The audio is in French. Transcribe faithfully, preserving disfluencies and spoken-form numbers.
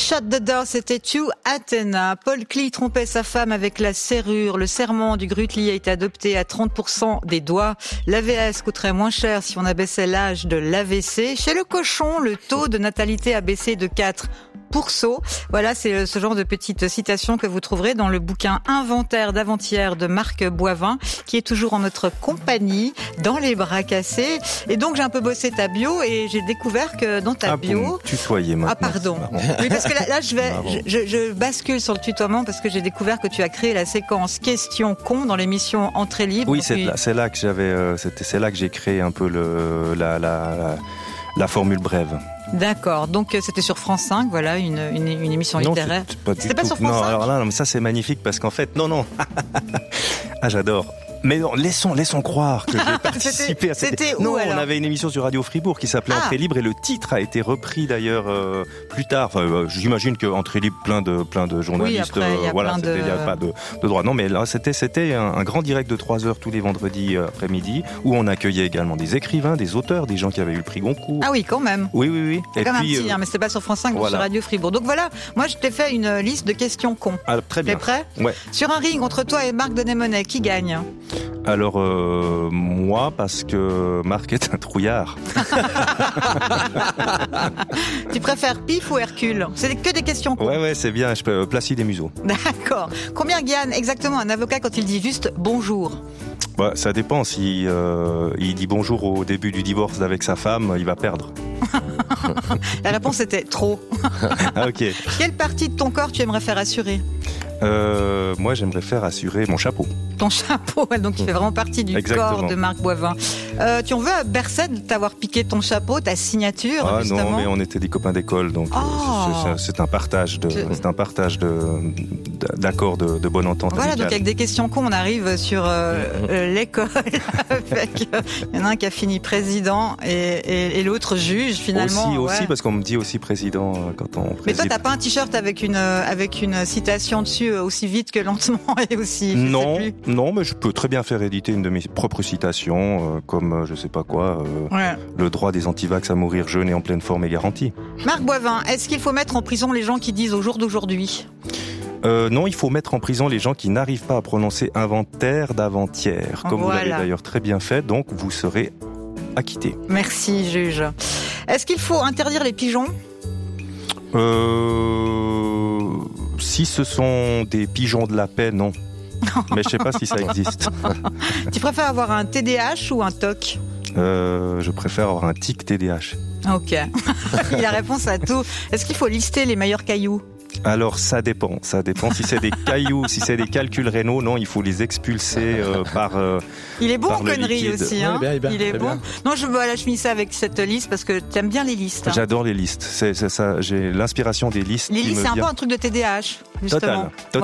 Shut the Door, c'était To Athena. Paul Klee trompait sa femme avec la serrure. Le serment du Grutli a été adopté à trente pour cent des doigts. L'A V S coûterait moins cher si on abaissait l'âge de l'A V C. Chez le cochon, le taux de natalité a baissé de quatre pour cent. Voilà, c'est ce genre de petites citations que vous trouverez dans le bouquin Inventaire d'avant-hier de Marc Boivin, qui est toujours en notre compagnie dans les bras cassés. Et donc, j'ai un peu bossé ta bio et j'ai découvert que dans ta ah bio... Bon, tutoyer maintenant. Ah, pardon. Oui, parce que là, là je vais, je, je, je bascule sur le tutoiement parce que j'ai découvert que tu as créé la séquence questions con dans l'émission Entrée libre. Oui, c'est puis... là, c'est là que j'avais, euh, c'était, c'est là que j'ai créé un peu le, la, la, la, la formule brève. D'accord, donc c'était sur France cinq, voilà, une, une, une émission littéraire. Non, pas du c'était tout. pas sur France non, cinq. Alors là, non, mais ça c'est magnifique parce qu'en fait, non, non. Ah, j'adore. Mais non, laissons, laissons croire que j'ai participé c'était, à cette... C'était où, Non, alors on avait une émission sur Radio Fribourg qui s'appelait ah. Entrée libre et le titre a été repris d'ailleurs euh, plus tard. Enfin, euh, j'imagine que Entrée libre, plein de, plein de journalistes, oui, après, y a euh, voilà, plein il n'y de... a pas de, de droit. Non, mais là, c'était, c'était un, un grand direct de trois heures tous les vendredis euh, après-midi où on accueillait également des écrivains, des auteurs, des gens qui avaient eu le prix Goncourt. Ah oui, quand même. Oui, oui, oui. C'est et quand même puis, un petit, euh, hein, mais c'était pas sur France cinq, mais voilà. sur Radio Fribourg. Donc voilà, moi je t'ai fait une liste de questions cons. Ah, très bien. T'es prêt ? Ouais. Sur un ring entre toi et Marc Denemonet, qui gagne ? Alors, euh, moi, parce que Marc est un trouillard. Tu préfères Pif ou Hercule ? C'est que des questions cons. Ouais, ouais, c'est bien, je peux placer des museaux. D'accord. Combien gagne exactement un avocat quand il dit juste bonjour ? Bah, ça dépend. Si euh, il dit bonjour au début du divorce avec sa femme, il va perdre. La réponse était trop. Ah, ok. Quelle partie de ton corps tu aimerais faire assurer ? Euh, moi, j'aimerais faire assurer mon chapeau. Ton chapeau, donc tu fais vraiment partie du Exactement. corps de Marc Boivin. Euh, tu en veux à Berset de t'avoir piqué ton chapeau, ta signature, ah, justement ? Non, mais on était des copains d'école, donc oh. euh, c'est, c'est un partage de, c'est un partage de, d'accords de, de bonne entente. Voilà, amicale. donc avec des questions cons, on arrive sur euh, euh, l'école. Avec, euh, il y en a un qui a fini président et, et, et l'autre juge, finalement. Aussi, ouais. aussi, parce qu'on me dit aussi président quand on préside. Mais toi, t'as pas un t-shirt avec une avec une citation dessus aussi vite que lentement et aussi. Je non, sais plus. non, mais je peux très bien faire éditer une de mes propres citations, euh, comme euh, je sais pas quoi. Euh, ouais. Le droit des antivax à mourir jeune et en pleine forme est garanti. Marc Boivin, est-ce qu'il faut mettre en prison les gens qui disent au jour d'aujourd'hui ? Euh, non, il faut mettre en prison les gens qui n'arrivent pas à prononcer inventaire d'avant-hier, comme voilà. vous l'avez d'ailleurs très bien fait, donc vous serez acquitté. Merci, juge. Est-ce qu'il faut interdire les pigeons ? Euh... Si ce sont des pigeons de la paix, non. Mais je sais pas si ça existe. Tu préfères avoir un T D A H ou un T O C ? euh, Je préfère avoir un tic T D A H. Ok. Il a réponse à tout. Est-ce qu'il faut lister les meilleurs cailloux ? Alors ça dépend, ça dépend. Si c'est des cailloux, si c'est des calculs rénaux, non, il faut les expulser euh, par. Euh, il est bon par en conneries aussi, hein. Ouais, bien, bien, il est bon. bien. Non, je voilà, je finis ça avec cette liste parce que tu aimes bien les listes. Hein. J'adore les listes. C'est, c'est ça. J'ai l'inspiration des listes. Les qui listes, me c'est un vient. peu un truc de T D A H, justement. Total. Total.